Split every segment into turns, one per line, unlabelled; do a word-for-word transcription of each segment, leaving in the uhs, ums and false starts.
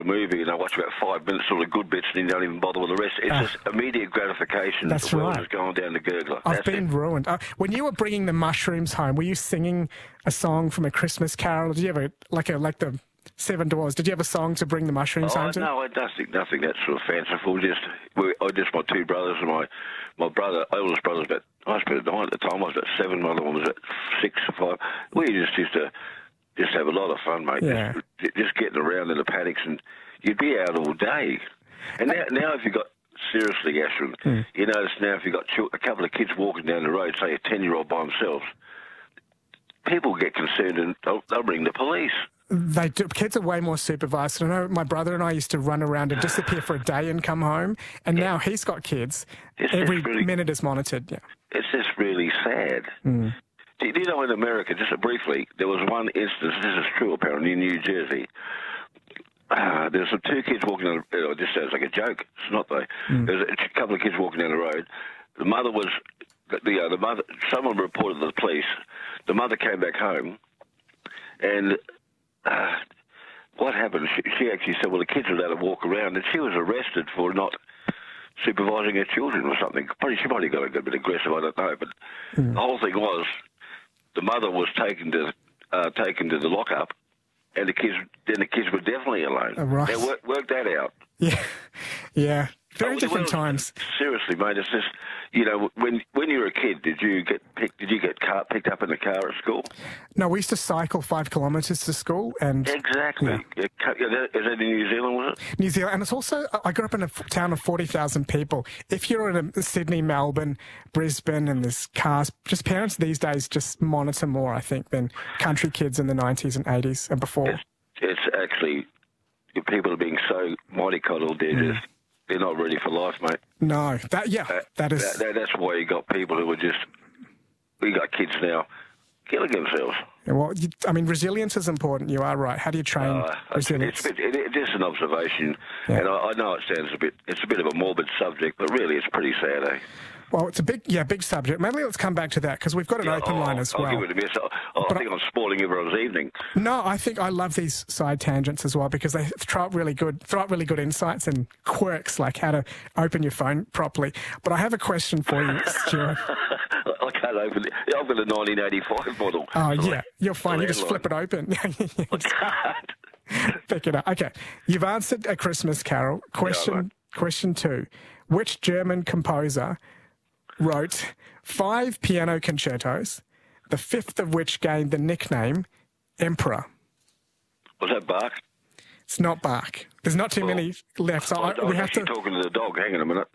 a movie and I watch about five minutes of the good bits and you don't even bother with the rest. It's
Uh,
just immediate gratification.
that's
the world
right.
is going down the gurgler.
I've
That's
been
it.
ruined. Uh, when you were bringing the mushrooms home, were you singing a song from A Christmas Carol? Did you have a, like a, like the Seven Dwarfs, did you have a song to bring the mushrooms
Oh,
home to?
no, I nothing, nothing that sort of fanciful. Just, we, I just my two brothers and my my brother, oldest brother's about, I was about nine at the time. I was about seven. My other one was at six or five. We just used to just have a lot of fun, mate.
Yeah.
Just, just getting around in the paddocks, and you'd be out all day. And now, now if you got seriously, Ashwin,
Hmm.
you notice now if you got chil- a couple of kids walking down the road, say a ten-year-old by themselves, people get concerned and they'll, they'll ring the police.
They do. Kids are way more supervised. I know my brother and I used to run around and disappear for a day and come home, and now he's got kids.
It's
Every
just really-
minute is monitored. Yeah.
It's just really sad.
Mm.
Do do you know in America, just briefly, there was one instance, this is true apparently, in New Jersey. Uh, there were some two kids walking down the road. It just sounds like a joke. It's not though.
Mm.
There was a couple of kids walking down the road. The mother was, the, uh, the mother, someone reported to the police. The mother came back home, and uh, what happened? She, she actually said, well, the kids were allowed to walk around, and she was arrested for not supervising her children or something. Probably she might have got a bit aggressive, I don't know. But
Mm.
the whole thing was, the mother was taken to uh, taken to the lockup, and the kids then the kids were definitely alone.
Oh, right.
They work, worked that out.
Yeah. Yeah. Very
Oh,
different
well,
times.
Seriously, mate, it's just, you know, when when you were a kid, did you get picked, did you get car, picked up in the car at school?
No, we used to cycle five kilometres to school, and
Exactly.
Yeah.
Yeah, ca- yeah, that- Is that in New Zealand, was it?
New Zealand, and it's also, I grew up in a f- town of forty thousand people. If you're in a, Sydney, Melbourne, Brisbane, and there's cars, just parents these days just monitor more, I think, than country kids in the nineties and eighties and before.
It's, it's actually, people are being so mollycoddled, they're
Mm.
just, they're not ready for life, mate.
No, that, yeah,
That,
that is,
that, that- that's why you got people who are just, we got kids now killing themselves.
well, you, I mean, resilience is important, you are right. How do you train
Uh, it's,
resilience?
it's, a bit- it, it's just an observation,
Yeah.
and I, I know it sounds a bit, it's a bit of a morbid subject, but really it's pretty sad, eh?
Well, it's a big, yeah, big subject. Maybe let's come back to that, because we've got an
Yeah,
open
oh,
line as
I'll
well.
give it a miss. I, I
But
think I'm spoiling everyone's evening.
No, I think I love these side tangents as well, because they throw up really good, throw up really good insights and quirks, like how to open your phone properly. But I have a question for you, Stuart.
I can't open it. I've got a nineteen eighty-five model.
Oh,
So
yeah, you're fine. You just
landline.
flip it open.
I can't.
Pick it up. Okay, you've answered A Christmas Carol. Question,
mate.
question two. Which German composer wrote five piano concertos, the fifth of which gained the nickname Emperor?
Was that Bach?
It's not Bach. There's not too
Well,
many left, so
I,
I,
I
we
was
have
actually
to...
talking to the dog. Hang on a minute.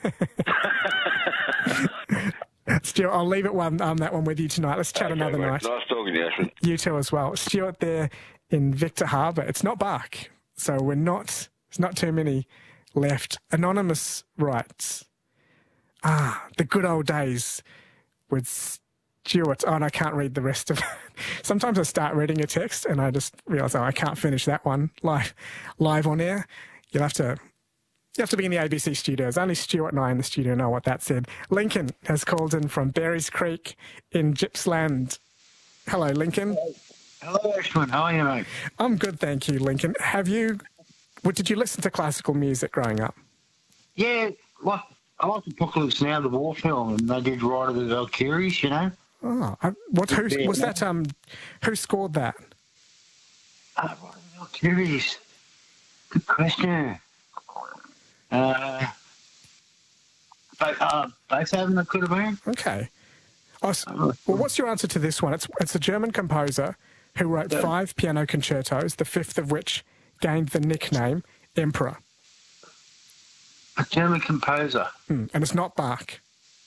Stuart, I'll leave it one on that one with you tonight. Let's chat
Okay,
another
mate.
night.
Nice talking to you, Ashwin.
You too as well. Stuart there in Victor Harbour. It's not Bach, so we're not, there's not too many left. Anonymous writes, ah, the good old days with Stuart. Oh, and I can't read the rest of it. Sometimes I start reading a text and I just realise, oh, I can't finish that one live, live on air. You'll have to... You have to be in the A B C studios. Only Stuart and I in the studio know what that said. Lincoln has called in from Berries Creek in Gippsland. Hello, Lincoln.
Hello, Ashwin. How are you, mate?
I'm good, thank you, Lincoln. Have you... What, did you listen to classical music growing up?
Yeah, like, I like Apocalypse Now, the war film, and they did Ride of the Valkyries, you know?
Oh, I, what? Who
Yeah,
was
no.
that? Um, who scored that?
Uh, Ride of the Valkyries. Good question. Uh, both, uh, both of them, it could have been.
Okay. Oh, s- well, what's your answer to this one? It's it's a German composer who wrote
Yeah.
five piano concertos, the fifth of which gained the nickname Emperor.
A German composer.
Hmm, and it's not Bach.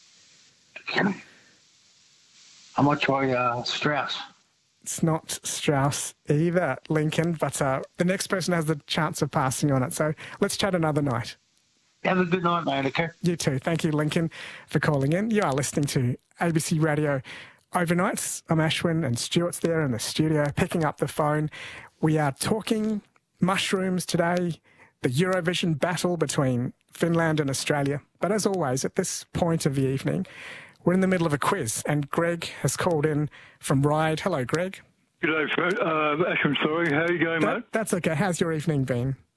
I might try uh, Strauss.
It's not Strauss either, Lincoln, but uh, the next person has the chance of passing on it. So let's chat another night.
Have a good night, mate, okay?
You too. Thank you, Lincoln, for calling in. You are listening to A B C Radio Overnights. I'm Ashwin, and Stuart's there in the studio picking up the phone. We are talking mushrooms today, the Eurovision battle between Finland and Australia. But as always, at this point of the evening, we're in the middle of a quiz, and Greg has called in from Ryde. Hello, Greg.
G'day, Fred. Uh, Ashwin, sorry. How are you going, mate?
That, that's okay. How's your evening been?